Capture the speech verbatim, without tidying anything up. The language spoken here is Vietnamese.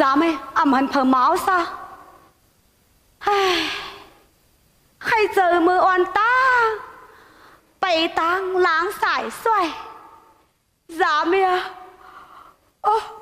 Dạ mẹ ẩm hẳn phở máu sao hay giờ mưa oan ta bày tang láng sải xoay. Dạ mẹ. Ô